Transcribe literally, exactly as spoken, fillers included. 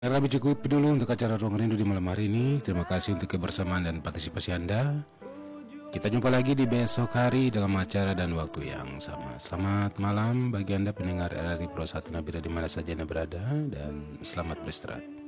Lebih cukup dulu untuk acara Ruang Rindu di malam hari ini. Terima kasih untuk kebersamaan dan partisipasi Anda. Kita jumpa lagi di besok hari dalam acara dan waktu yang sama. Selamat malam bagi Anda pendengar R R I Pro satu Nabila di mana saja Anda berada, dan selamat beristirahat.